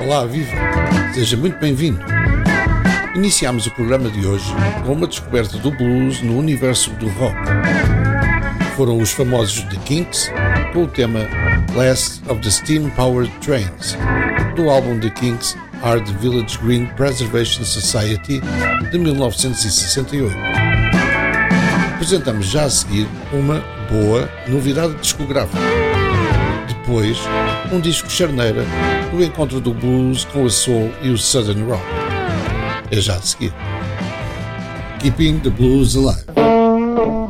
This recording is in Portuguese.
Olá, viva! Seja muito bem-vindo! Iniciamos o programa de hoje com uma descoberta do blues no universo do rock. Foram os famosos The Kinks, com o tema Last of the Steam-Powered Trains, do álbum The Kinks Are the Village Green Preservation Society, de 1968. Apresentamos já a seguir uma boa novidade discográfica. Depois, um disco charneira do encontro do blues com a soul e o southern rock. É já a seguir. Keeping the Blues Alive.